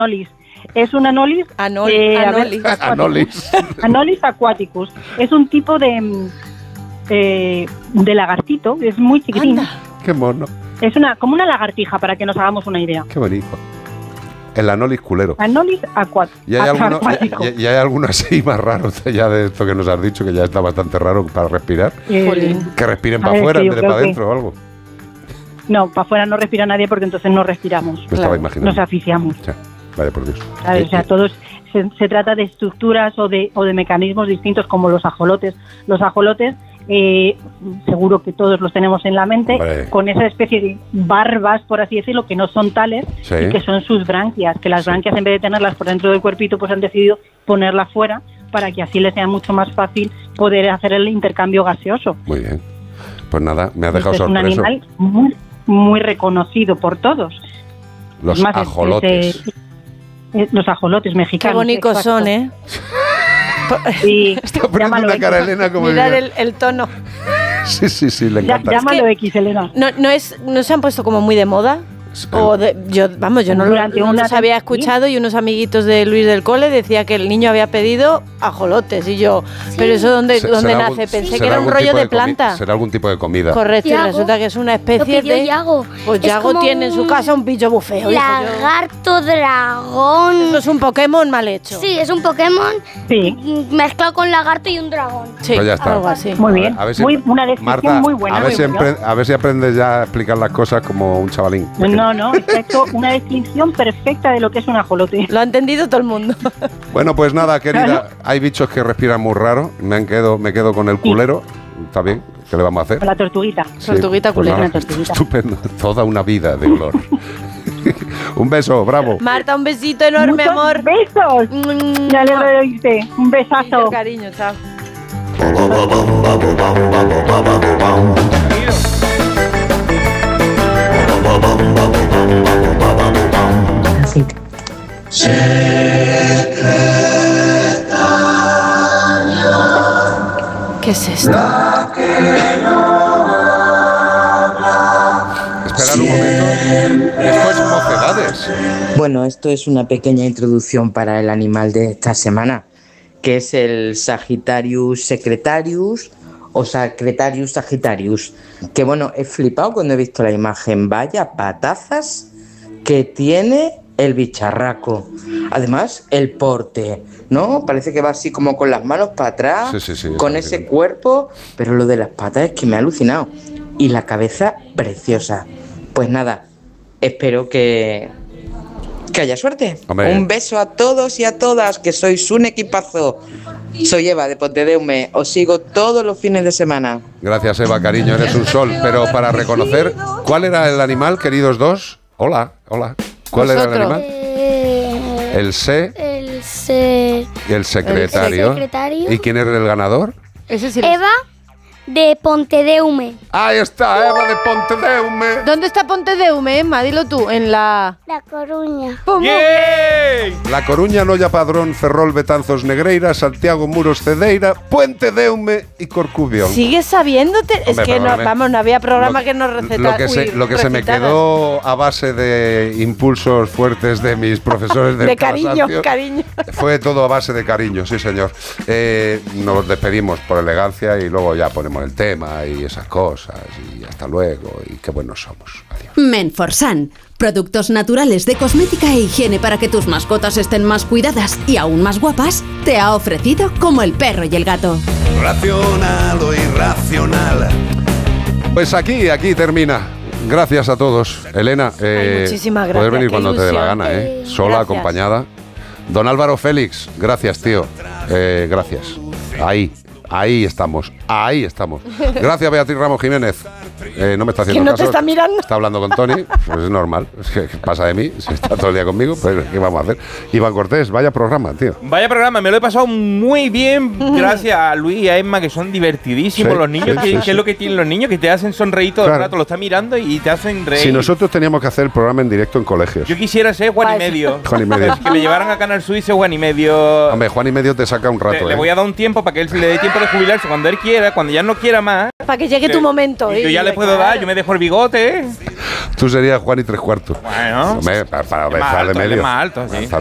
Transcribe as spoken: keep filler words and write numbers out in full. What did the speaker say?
Anolis. Es un anolis, Anol, eh, anolis. Ver, Anolis. Anolis aquaticus. Es un tipo de eh, de lagartito, es muy chiquitín. Anda. Qué mono. Es una como una lagartija, para que nos hagamos una idea. Qué bonito. El anolis culero. Anolis aquat- Y hay, alguno, acuático. y, y hay alguno así más raro ya de esto que nos has dicho, que ya está bastante raro para respirar. Eh, Que respiren A para ver, afuera que en yo vez de creo para que- adentro o algo. no, para afuera no respira nadie porque entonces no respiramos. Me estaba imaginando. Nos asfixiamos. Ya, vaya por Dios. ¿Sabes? Eh, O sea, eh, todos se, se trata de estructuras o de, o de mecanismos distintos como los ajolotes. Los ajolotes, eh, seguro que todos los tenemos en la mente, Hombre. con esa especie de barbas, por así decirlo, que no son tales, Sí. y que son sus branquias, que las Sí. branquias en vez de tenerlas por dentro del cuerpito, pues han decidido ponerlas fuera para que así les sea mucho más fácil poder hacer el intercambio gaseoso. Muy bien. Pues nada, me has dejado Este es un sorpreso. animal muy, muy reconocido por todos. Los Es más, es- ajolotes. es, eh, los ajolotes Qué mexicanos. bonitos exacto. son, ¿eh? Sí, Está poniendo llámalo una cara X. Elena como Mirad que- el, el tono. Sí, sí, sí, le Ya- encanta. llámalo Es X, Elena. No, no, es, no se han puesto como muy de moda. O de, yo, vamos, yo no, lo- Durante no una los había tem- escuchado y unos amiguitos de Luis del Cole decía que el niño había pedido ajolotes y yo, pero eso dónde, Se- dónde será nace, algún- pensé que será era un algún rollo tipo de comi- planta. Será algún tipo de comida. Correcto, y Yago. resulta que es una Lo especie pidió de... Yago. Pues Es Yago como tiene en su un casa un pillo bufeo, hijo, yo. lagarto dragón. Eso es un Pokémon mal hecho. Sí, es un Pokémon Sí, mm, mezclado con lagarto y un dragón. Sí, Pues ya está. algo así. muy bien. A ver si- muy, una descripción Marta, muy buena. a ver, muy si buena. empre- a ver si aprendes ya a explicar las cosas como un chavalín. No, no, está hecho una descripción perfecta de lo que es un ajolote. Lo ha entendido todo el mundo. Bueno, pues nada, querida, hay bichos que respiran muy raro. Me han quedo, me quedo con el culero. Está bien, ¿qué le vamos a hacer? Con la tortuguita. Tortuguita pues culera. nada, tortuguita. Estupendo, toda una vida de olor. Un beso, bravo. Marta, un besito enorme, Muchos amor. besos. Mm, Me alegro de oírte. Un y yo, besazo. cariño, chao. ¿Qué es esto? Esperad un momento. Esto es Mocedades. Bueno, esto es una pequeña introducción para el animal de esta semana, que es el Sagittarius secretarius o Secretarius sagittarius, que bueno, he flipado cuando he visto la imagen, vaya patazas que tiene el bicharraco. Además, el porte, ¿no? Parece que va así como con las manos para atrás, Sí, sí, sí, con está ese bien. cuerpo, pero lo de las patas es que me ha alucinado. Y la cabeza preciosa. Pues nada, espero que, que haya suerte. Hombre. Un beso a todos y a todas, que sois un equipazo. Soy Eva de Pontedeume, os sigo todos los fines de semana. Gracias, Eva, cariño, eres un sol. Pero para reconocer, ¿cuál era el animal, queridos dos? Hola, hola. ¿Cuál era el Vosotros. animal? Eh, El se el se... y el secretario. El secretario. ¿Y quién era el ganador? Ese sí lo- Eva de Pontedeume. Ahí está, Eva de Pontedeume. ¿Dónde está Pontedeume, Emma? Dilo tú, en la... La Coruña. ¿Cómo? La Coruña, Noia Padrón, Ferrol, Betanzos, Negreira, Santiago, Muros, Cedeira, Puente Deume y Corcubión. ¿Sigues sabiéndote? Es Hombre, que no, perdóname. vamos, no había programa Lo- que nos recetara. Lo que, se, lo que se me quedó a base de impulsos fuertes de mis profesores del De cariño, cansancio, cariño. fue todo a base de cariño, sí señor. Eh, nos despedimos por elegancia y luego ya ponemos el tema y esas cosas y hasta luego y qué buenos somos. Adiós. Menforsan, productos naturales de cosmética e higiene para que tus mascotas estén más cuidadas y aún más guapas, te ha ofrecido Como el perro y el gato. Racional o irracional. Pues aquí, aquí termina. Gracias a todos. Elena, eh, Ay, muchísimas puedes gracias, venir qué cuando te dé la ilusión. gana, ¿eh? Eh, Sola, gracias. acompañada. Don Álvaro Félix, gracias, tío. Eh, gracias. Ahí, ahí estamos, ahí estamos. Gracias, Beatriz Ramos Jiménez. Eh, no me está haciendo Que no caso. te está mirando. Está hablando con Tony, pues es normal. Es que, ¿qué pasa de mí? Si está todo el día conmigo, pues ¿qué vamos a hacer? Iván Cortés, vaya programa, tío. Vaya programa, me lo he pasado muy bien gracias a Luis y a Emma, que son divertidísimos Sí, los niños. sí, que, sí, que sí. es lo que tienen los niños? Que te hacen sonreír todo Claro. el rato, lo estás mirando y te hacen reír. Si nosotros teníamos que hacer el programa en directo en colegios. Yo quisiera ser Juan y Pues- Medio. Juan y Medio. Que le llevaran a Canal Suizo Juan y Medio. Hombre, Juan y Medio te saca un le, rato, le ¿eh? voy a dar un tiempo para que él se le dé tiempo de jubilarse cuando él quiera, cuando ya no quiera más. Para que llegue tu momento. Y yo ¿eh? ya le le puedo dar, yo me dejo el bigote. Tú serías Juan y tres cuartos. Bueno. Hombre, para, para Es más besar de alto, él medio. es más alto, sí.